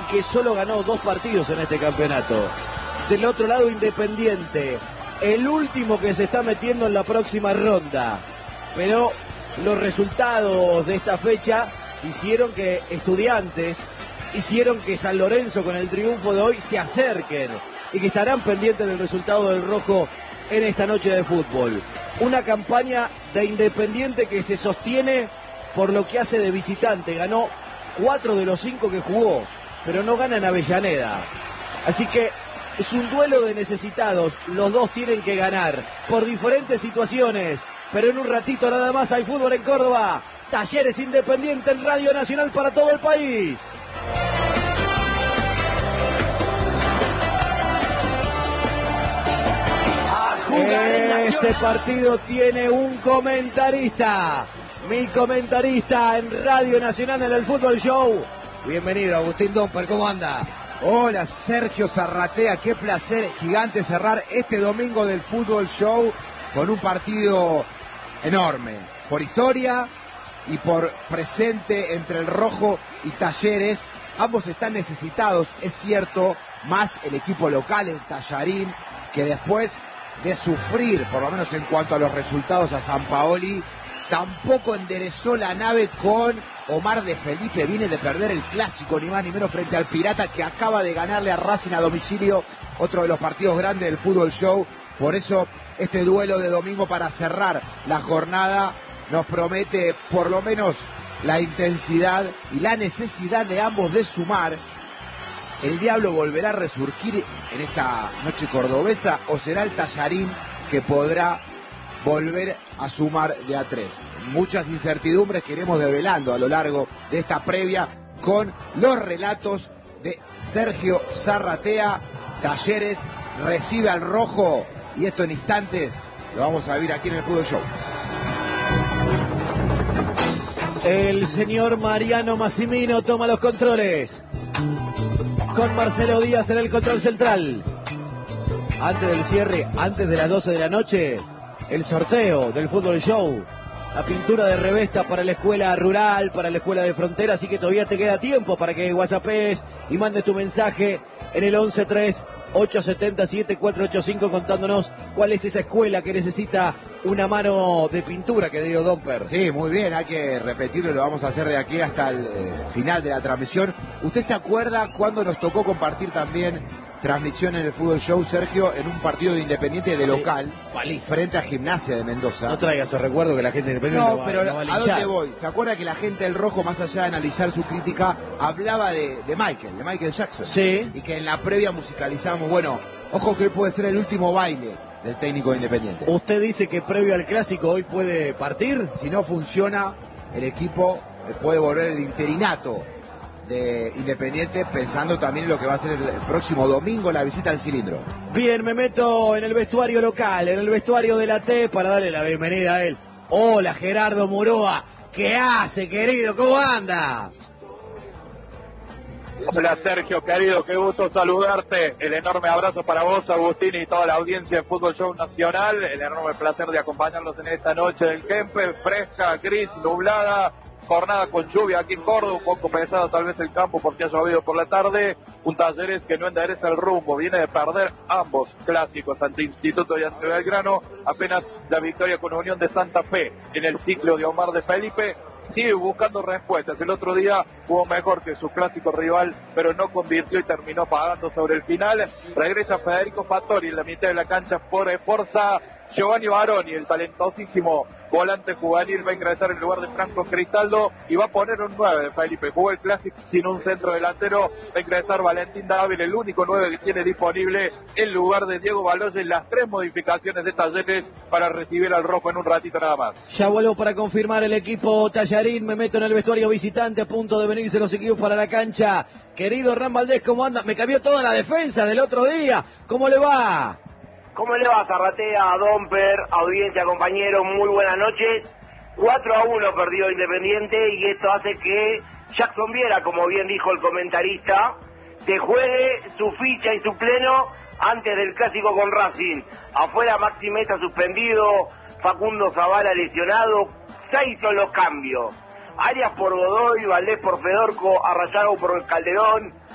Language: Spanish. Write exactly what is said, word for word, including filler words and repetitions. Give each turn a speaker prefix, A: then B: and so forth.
A: que solo ganó dos partidos en este campeonato. Del otro lado, Independiente, el último que se está metiendo en la próxima ronda. Pero los resultados de esta fecha hicieron que Estudiantes, hicieron que San Lorenzo con el triunfo de hoy se acerquen y que estarán pendientes del resultado del rojo en esta noche de fútbol. Una campaña de Independiente que se sostiene por lo que hace de visitante. Ganó cuatro de los cinco que jugó, pero no gana en Avellaneda. Así que es un duelo de necesitados. Los dos tienen que ganar por diferentes situaciones. Pero en un ratito nada más hay fútbol en Córdoba. Talleres Independiente en Radio Nacional para todo el país. Este partido tiene un comentarista. Mi comentarista en Radio Nacional en el Fútbol Show. Bienvenido, Agustín Domper, ¿cómo anda?
B: Hola, Sergio Zarratea, qué placer gigante cerrar este domingo del Fútbol Show con un partido enorme, por historia y por presente entre el Rojo y Talleres. Ambos están necesitados, es cierto, más el equipo local, el Tallarín, que después de sufrir, por lo menos en cuanto a los resultados, a Sampaoli, tampoco enderezó la nave con Omar de Felipe. Viene de perder el clásico, ni más ni menos, frente al Pirata, que acaba de ganarle a Racing a domicilio, otro de los partidos grandes del Fútbol Show. Por eso este duelo de domingo para cerrar la jornada nos promete por lo menos la intensidad y la necesidad de ambos de sumar. ¿El Diablo volverá a resurgir en esta noche cordobesa o será el Tallarín que podrá volver a sumar de a tres? Muchas incertidumbres que iremos develando a lo largo de esta previa con los relatos de Sergio Zarratea. Talleres recibe al Rojo y esto en instantes lo vamos a vivir aquí en el Fútbol Show.
A: El señor Mariano Massimino toma los controles con Marcelo Díaz en el control central. Antes del cierre, antes de las doce de la noche, el sorteo del Fútbol Show. La pintura de revesta para la escuela rural, para la escuela de frontera, así que todavía te queda tiempo para que whatsappes y mandes tu mensaje en el once tres ocho siete cero siete cuatro ocho cinco contándonos cuál es esa escuela que necesita una mano de pintura, que dio Domper.
B: Sí, muy bien, hay que repetirlo, lo vamos a hacer de aquí hasta el eh, final de la transmisión. ¿Usted se acuerda cuando nos tocó compartir también transmisión en el Fútbol Show, Sergio, en un partido de Independiente de local, sí, frente a Gimnasia de Mendoza?
A: No traiga esos recuerdos que la gente de Independiente
B: no,
A: no va,
B: pero
A: no va a
B: ¿a dónde voy? ¿Se acuerda que la gente del Rojo, más allá de analizar su crítica, hablaba de, de Michael, de Michael Jackson?
A: Sí.
B: Y que en la previa musicalizábamos, bueno, ojo que hoy puede ser el último baile del técnico de Independiente.
A: ¿Usted dice que previo al clásico hoy puede partir?
B: Si no funciona, el equipo puede volver el interinato de Independiente, pensando también en lo que va a ser el, el próximo domingo, la visita al Cilindro.
A: Bien, me meto en el vestuario local, en el vestuario de la T, para darle la bienvenida a él. Hola, Gerardo Murúa. ¿Qué hace, querido? ¿Cómo anda?
C: Hola, Sergio, querido, qué gusto saludarte. El enorme abrazo para vos, Agustín, y toda la audiencia de Fútbol Show Nacional. El enorme placer de acompañarlos en esta noche del Kempe, fresca, gris, nublada. Jornada con lluvia aquí en Córdoba, un poco pesado tal vez el campo porque ha llovido por la tarde. Un Talleres que no endereza el rumbo, viene de perder ambos clásicos ante Instituto y ante Belgrano. Apenas la victoria con Unión de Santa Fe en el ciclo de Omar de Felipe. Sigue buscando respuestas. El otro día jugó mejor que su clásico rival, pero no convirtió y terminó pagando sobre el final. Regresa Federico Fattori en la mitad de la cancha por Forza. Giovanni Baroni, el talentosísimo volante juvenil, va a ingresar en lugar de Franco Cristaldo y va a poner un nueve de Felipe. Jugó el clásico sin un centro delantero. Va a ingresar Valentín Dávila, el único nueve que tiene disponible en lugar de Diego Baloyes. Las tres modificaciones de Talleres para recibir al Rojo en un ratito nada más.
A: Ya vuelvo para confirmar el equipo Tallarín. Me meto en el vestuario visitante, a punto de venirse los equipos para la cancha. Querido Ram Valdés, ¿cómo anda? Me cambió toda la defensa del otro día. ¿Cómo le va?
D: ¿Cómo le va, Zarratea, Domper, audiencia, compañeros? Muy buenas noches. cuatro a uno perdió Independiente y esto hace que Jackson Viera, como bien dijo el comentarista, se juegue su ficha y su pleno antes del clásico con Racing. Afuera Maxi Mesa suspendido, Facundo Zavala lesionado, seis son los cambios. Arias por Godoy, Valdés por Fedorco, Arrayado por Calderón,